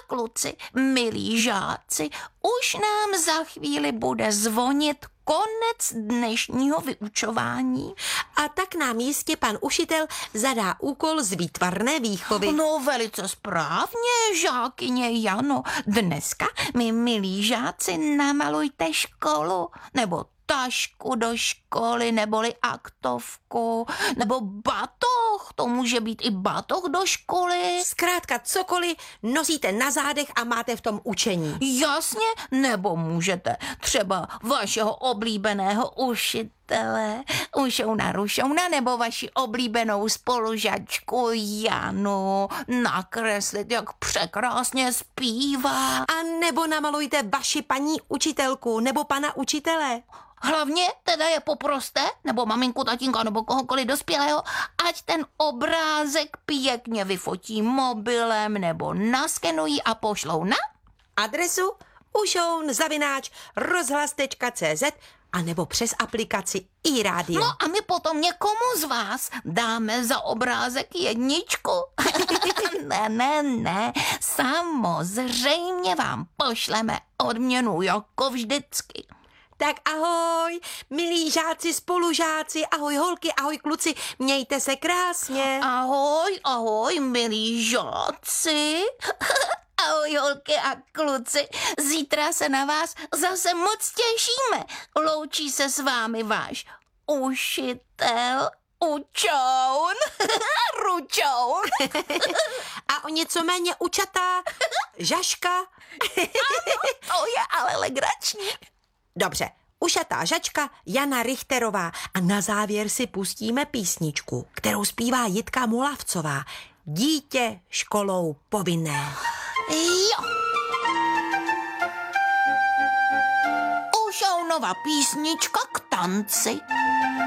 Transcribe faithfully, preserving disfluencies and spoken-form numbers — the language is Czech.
kluci, milí žáci, už nám za chvíli bude zvonit konec dnešního vyučování. A tak nám jistě pan učitel zadá úkol z výtvarné výchovy. No velice správně, žákyně Jano. Dneska mi, milí žáci, namalujte školu, nebo tašku do školy, neboli aktovku, nebo batoh, to může být i batoh do školy. Zkrátka cokoliv nosíte na zádech a máte v tom učení. Jasně, nebo můžete třeba vašeho oblíbeného učitele, Ušouna Rušouna, nebo vaši oblíbenou spolužačku Janu nakreslit, jak překrásně zpívá. A nebo namalujte vaši paní učitelku nebo pana učitele. Hlavně teda je poproste, nebo maminku, tatínka, nebo kohokoliv dospělého, ať ten obrázek pěkně vyfotí mobilem nebo naskenují a pošlou na adresu ušoun zavináč rozhlas tečka cé zet a nebo přes aplikaci iRádio. No a my potom někomu z vás dáme za obrázek jedničku. ne, ne, ne, samozřejmě vám pošleme odměnu jako vždycky. Tak ahoj, milí žáci, spolužáci, ahoj holky, ahoj kluci, mějte se krásně. Ahoj, ahoj, milí žáci. Ahoj holky a kluci, zítra se na vás zase moc těšíme. Loučí se s vámi váš učitel Učoun, Ručoun. A o něco méně učatá Žaška. To je ale legrační. Dobře, ušatá žačka Jana Richterová a na závěr si pustíme písničku, kterou zpívá Jitka Molavcová. Dítě školou povinné. Jo. Ušounova písnička k tanci.